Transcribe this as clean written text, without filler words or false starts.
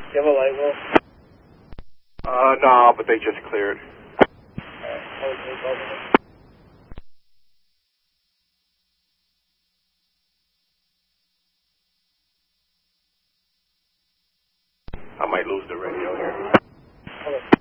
you have a light wheel? No, but they just cleared. I might lose the radio here. Okay.